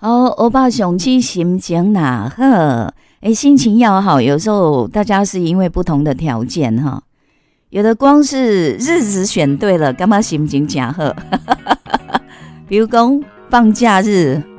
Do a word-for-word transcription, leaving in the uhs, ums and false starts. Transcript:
好，欧巴雄起心情哪好？哎，心情要好，有时候大家是因为不同的条件哈，有的光是日子选对了，干嘛心情假好？比如讲放假日